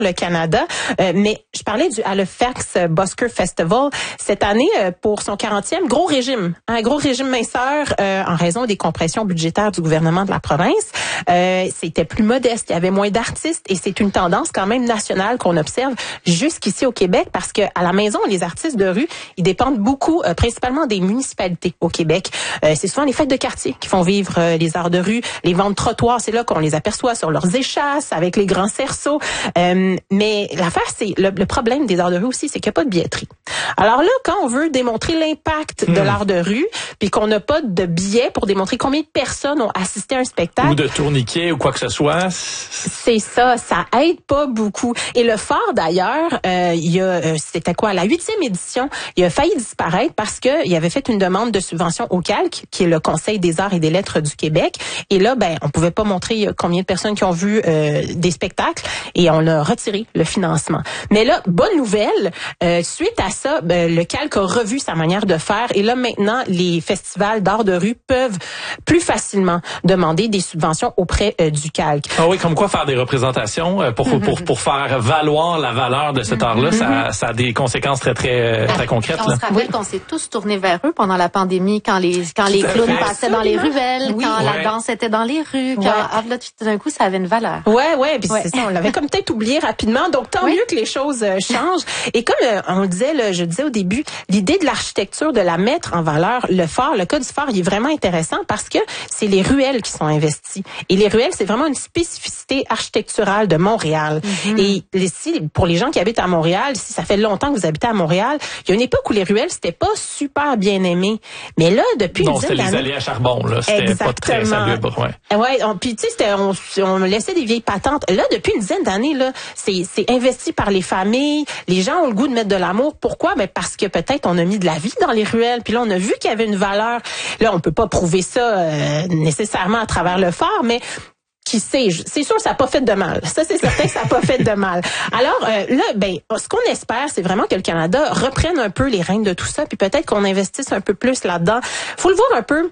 le Canada. Mais je parlais du Halifax Busker Festival. Cette année, pour son 40e, gros régime. Un gros régime minceur en raison des compressions budgétaires du gouvernement de la province. C'était plus modeste. Il y avait moins d'artistes et c'est une tendance quand même nationale qu'on observe jusqu'ici au Québec parce que à la maison, les artistes de rue, ils dépendent beaucoup, principalement des municipalités au Québec. C'est souvent les fêtes de quartier qui font vivre les arts de rue, les ventes trottoirs, c'est là qu'on les aperçoit sur leurs échasses avec les grands cerceaux. Mais l'affaire, c'est le problème des arts de rue aussi, c'est qu'il n'y a pas de billetterie. Alors là, quand on veut démontrer l'impact de l'art de rue, puis qu'on n'a pas de billets pour démontrer combien de personnes ont assisté à un spectacle, ou de tourniquet ou quoi que ce soit, c'est ça aide pas beaucoup. Et le phare d'ailleurs, c'était quoi, la 8e édition, il a failli disparaître parce que il avait fait une demande de subvention au Calque, qui est le Conseil des arts et des lettres du Québec. Et là, on pouvait pas montrer combien de personnes qui ont vu des spectacles et on a retiré le financement. Mais là, bonne nouvelle, suite à ça, le Calque a revu sa manière de faire et là maintenant, les festivals d'art de rue peuvent plus facilement demander des subventions auprès du Calque. Ah oui, comme quoi faire des représentations pour faire valoir la valeur de cet art-là, ça a des conséquences très concrètes. On se rappelle qu'on s'est tous tournés vers eux pendant la pandémie, quand les clowns passaient dans les ruelles, quand la danse était dans les rues, là, tout d'un coup, ça avait une valeur. Ouais, puis c'est ça, on l'avait comme peut-être oublié rapidement, donc tant mieux que les choses changent. Et comme on le disait, je disais au début, l'idée de l'architecture, de la mettre en valeur, le cas du phare, il est vraiment intéressant parce que c'est les ruelles qui sont investies. Et les ruelles, c'est vraiment une spécificité architecturale de Montréal. Et ici, pour les gens qui habitent à Montréal, si ça fait longtemps que vous habitez à Montréal, il y a une époque où les ruelles, c'était pas super bien aimé. Mais là, depuis une dizaine d'années... c'était les allées à charbon, là. C'était pas très salubre, puis tu sais, on laissait des vieilles patentes. Là, depuis une dizaine d'années, là, c'est investi par les familles. Les gens ont le goût de mettre de l'amour. Pourquoi? Parce que peut-être on a mis de la vie dans les ruelles. Puis là, on a vu qu'il y avait une valeur. Là, on peut pas prouver ça nécessairement à travers le phare, mais qui sait, c'est sûr, ça n'a pas fait de mal. Ça, c'est certain que ça n'a pas fait de mal. Alors, là, ce qu'on espère, c'est vraiment que le Canada reprenne un peu les rênes de tout ça, puis peut-être qu'on investisse un peu plus là-dedans. Faut le voir un peu.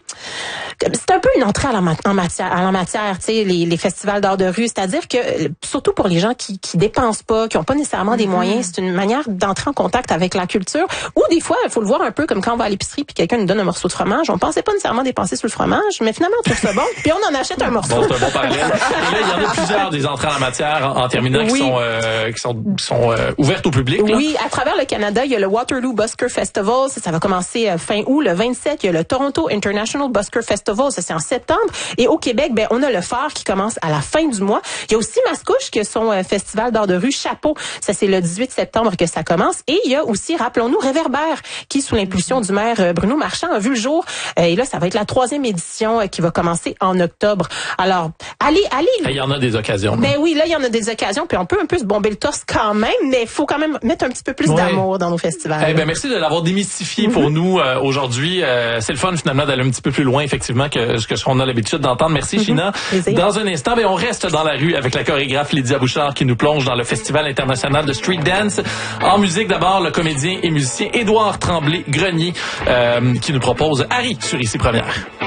C'est un peu une entrée en matière, tu sais, les festivals d'art de rue. C'est-à-dire que, surtout pour les gens qui dépensent pas, qui ont pas nécessairement des moyens, c'est une manière d'entrer en contact avec la culture. Ou des fois, il faut le voir un peu comme quand on va à l'épicerie puis quelqu'un nous donne un morceau de fromage. On pensait pas nécessairement dépenser sur le fromage, mais finalement, on trouve ça bon, puis on en achète un morceau. Bon, c'est un bon parallèle. Et là, il y en a plusieurs des entrées en la matière en terminant qui sont ouvertes au public. Là. Oui, à travers le Canada, il y a le Waterloo Busker Festival, ça va commencer fin août. Le 27, il y a le Toronto International Busker Festival, ça c'est en septembre. Et au Québec, on a le phare qui commence à la fin du mois. Il y a aussi Mascouche qui a son festival d'art de rue Chapeau, ça c'est le 18 septembre que ça commence. Et il y a aussi, rappelons-nous, Réverbère qui, sous l'impulsion du maire Bruno Marchand, a vu le jour. Et là, ça va être la 3e édition qui va commencer en octobre. Alors, allez. Il y en a des occasions. Oui, là, il y en a des occasions, puis on peut un peu se bomber le torse quand même, mais il faut quand même mettre un petit peu plus d'amour dans nos festivals. Merci de l'avoir démystifié pour nous aujourd'hui. C'est le fun, finalement, d'aller un petit peu plus loin, effectivement, que ce qu'on a l'habitude d'entendre. Merci, China. Dans un instant, on reste dans la rue avec la chorégraphe Lydia Bouchard qui nous plonge dans le Festival international de Street Dance. En musique, d'abord, le comédien et musicien Édouard Tremblay-Grenier qui nous propose Harry sur Ici Première.